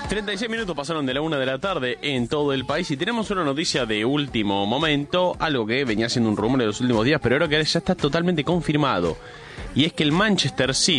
36 minutos pasaron de la 1 de la tarde en todo el país y tenemos una noticia de último momento, algo que venía siendo un rumor de los últimos días, pero ahora que ya está totalmente confirmado. Y es que el Manchester City